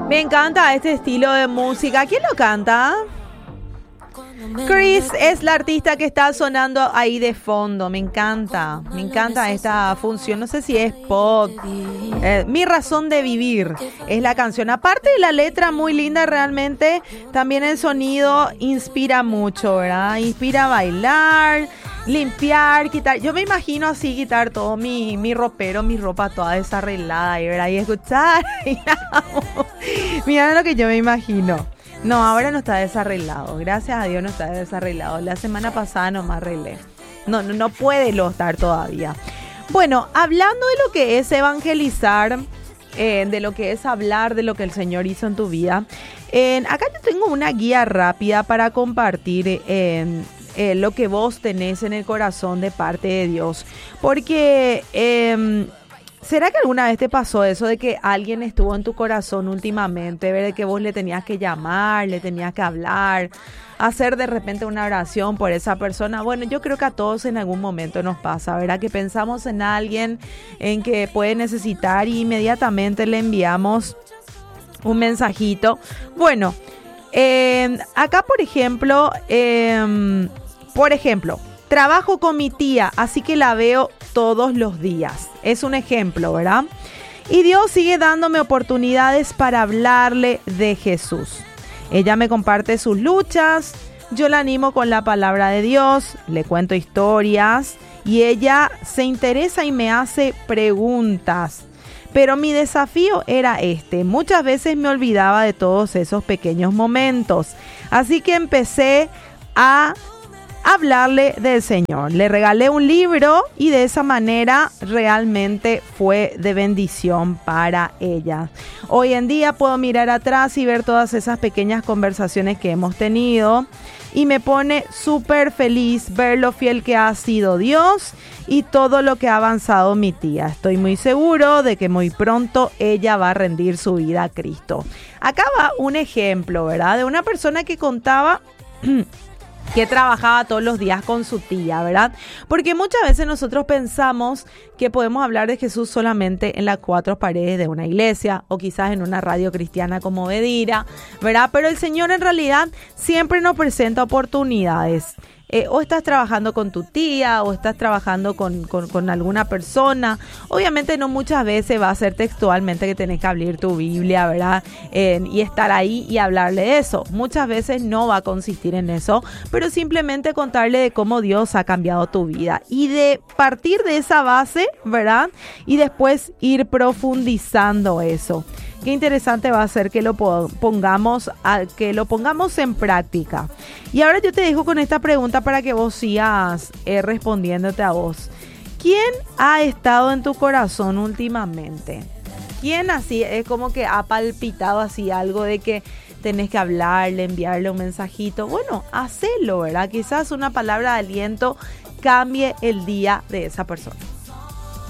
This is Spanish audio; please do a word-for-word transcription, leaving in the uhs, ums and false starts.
Me encanta este estilo de música. ¿Quién lo canta? Chris es la artista que está sonando ahí de fondo. Me encanta, me encanta esta función. No sé si es pop. Eh, Mi razón de vivir es la canción. Aparte de la letra muy linda realmente, también el sonido inspira mucho, ¿verdad? Inspira a bailar, limpiar, quitar. Yo me imagino así quitar todo mi, mi ropero, mi ropa toda desarreglada, ¿verdad? Y escuchar. Mira lo que yo me imagino. No, ahora no está desarreglado. Gracias a Dios no está desarreglado. La semana pasada no me arreglé. No, no, no puede lo estar todavía. Bueno, hablando de lo que es evangelizar, eh, de lo que es hablar de lo que el Señor hizo en tu vida, eh, acá yo tengo una guía rápida para compartir eh, eh, lo que vos tenés en el corazón de parte de Dios. Porque... Eh, ¿será que alguna vez te pasó eso de que alguien estuvo en tu corazón últimamente, ver de que vos le tenías que llamar, le tenías que hablar, hacer de repente una oración por esa persona? Bueno, yo creo que a todos en algún momento nos pasa, ¿verdad? Que pensamos en alguien en que puede necesitar y inmediatamente le enviamos un mensajito. Bueno, eh, acá por ejemplo, eh, por ejemplo, trabajo con mi tía, así que la veo todos los días. Es un ejemplo, ¿verdad? Y Dios sigue dándome oportunidades para hablarle de Jesús. Ella me comparte sus luchas, yo la animo con la palabra de Dios, le cuento historias y ella se interesa y me hace preguntas. Pero mi desafío era este. Muchas veces me olvidaba de todos esos pequeños momentos. Así que empecé a hablarle del Señor. Le regalé un libro y de esa manera realmente fue de bendición para ella. Hoy en día puedo mirar atrás y ver todas esas pequeñas conversaciones que hemos tenido y me pone súper feliz ver lo fiel que ha sido Dios y todo lo que ha avanzado mi tía. Estoy muy seguro de que muy pronto ella va a rendir su vida a Cristo. Acá va un ejemplo, ¿verdad? De una persona que contaba que trabajaba todos los días con su tía, ¿verdad? Porque muchas veces nosotros pensamos que podemos hablar de Jesús solamente en las cuatro paredes de una iglesia o quizás en una radio cristiana como Bedira, ¿verdad? Pero el Señor en realidad siempre nos presenta oportunidades. Eh, o estás trabajando con tu tía o estás trabajando con, con, con alguna persona. Obviamente no muchas veces va a ser textualmente que tenés que abrir tu Biblia, ¿verdad? Eh, y estar ahí y hablarle de eso. Muchas veces no va a consistir en eso, pero simplemente contarle de cómo Dios ha cambiado tu vida y de partir de esa base, ¿verdad? Y después ir profundizando eso. Qué interesante va a ser que lo pongamos, a, que lo pongamos en práctica. Y ahora yo te dejo con esta pregunta para que vos sigas eh, respondiéndote a vos. ¿Quién ha estado en tu corazón últimamente? ¿Quién así es como que ha palpitado así algo de que tenés que hablarle, enviarle un mensajito? Bueno, hacelo, ¿verdad? Quizás una palabra de aliento cambie el día de esa persona.